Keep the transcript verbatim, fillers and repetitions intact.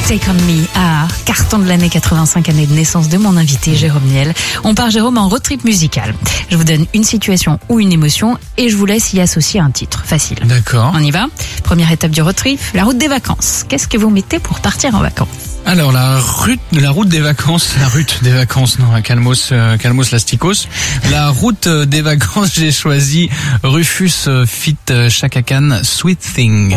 Take On Me, ah, carton de l'année quatre-vingt-cinq, année de naissance de mon invité Jérôme Niel. On part, Jérôme, en road trip musical. Je vous donne une situation ou une émotion et je vous laisse y associer un titre. Facile. D'accord. On y va. Première étape du road trip, la route des vacances. Qu'est-ce que vous mettez pour partir en vacances? Alors la route, la route des vacances, la route des vacances, non, calmos, euh, calmos lasticos. La route des vacances, j'ai choisi Rufus euh, feat. Chaka Khan, Sweet Thing.